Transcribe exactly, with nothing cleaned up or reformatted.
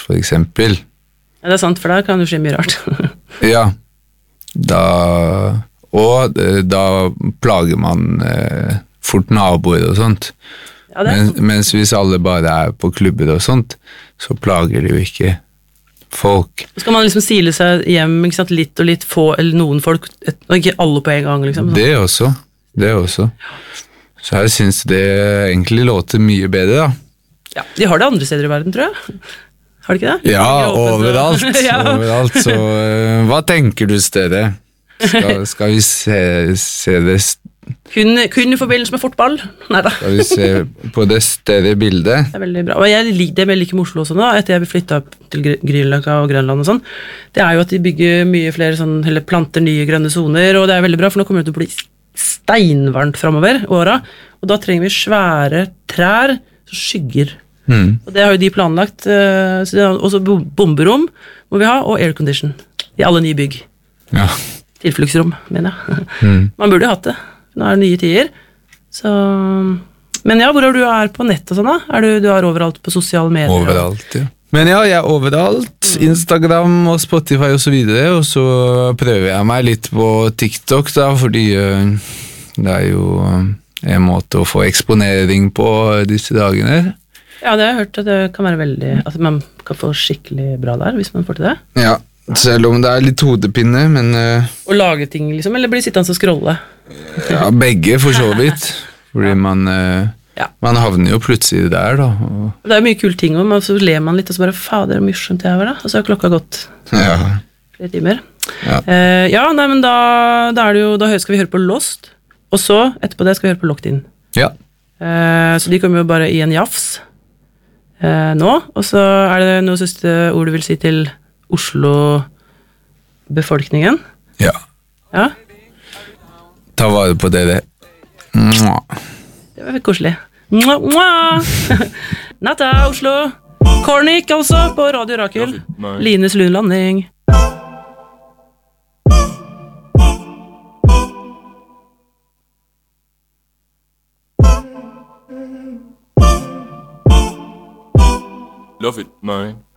for eksempel. Ja, det er sant, for der kan det skje mye rart. Ja, da, og da plager man eh, fort naboer og sånt. Ja, det er Men, sant. mens hvis alle bare er på klubber og sånt, så plager det jo ikke folk. Så skal man liksom sile seg hjem, ikke sant, litt og litt få, eller noen folk, et, og ikke alle på en gang, liksom. Det også, det også. Så jeg synes det egentlig låter mye bedre, da. Ja, de har det andre steder i verden, tror jeg. Har de ikke det? Ja, Det er åpent, og- overalt, ja. overalt. Så uh, hva tenker du stedet? Skal, skal vi se, se det Kun, kun i forbindelse med fotball. Neida. Skal vi se på det større bildet? Det er veldig bra. Og jeg, lik- det jeg liker med Oslo også nå, etter jeg flyttet opp til Gr- Grünerløkka og Grønland og sånn, det er jo at de bygger mye flere sånn, eller planter nye grønne zoner, og det er veldig bra, for nå kommer det til å bli steinvarmt fremover åra, og da trenger vi svære trær som skygger. Mm. Og det har jo de planlagt, eh, så det er også bo- bomberom må vi ha, og aircondition i alle nye bygg. Ja. Tilfluktsrom, mener jeg. Mm. Man burde jo hatt det. Nå er det nye tider. Så... Men ja, hvor er du er på nett og sånn da? Er du, du er overalt på sosiale medier? og- Overalt, ja. Men ja, jeg er overalt. Instagram og Spotify og så videre, og så prøver jeg meg litt på TikTok da, fordi øh, det er jo øh, en måte å få eksponering på disse dagene. Ja, det har jeg hørt at det kan være veldig... At man kan få skikkelig bra der, hvis man får til det. Ja, selv om det er litt hodepinne, men øh, Og lage ting, liksom, eller bli sittende og scrolle. ja, begge for så vidt. Fordi man, øh, Ja. man havner jo plutselig der da. Og, Det er jo mye kule ting, og så ler man litt, og så bare, fader, det er morsomt det her, da. Og så har klokka gått ja, flere timer. ja. Eh, ja, nei, men da, da er det jo, da skal vi høre på Lost, og så, etterpå det, skal vi høre på Locked In. ja. Eh, så de kommer jo bare i en jafs eh, nå, og så er det noe siste ord du vil si til Oslo-befolkningen. Ja. Ja, Ta vare på dere. Mwah. det var koselig. Mwah, mwah. Natta, Oslo. Kornik, altså, på Radio Rakel. Lines Lundlanding. Love it, man.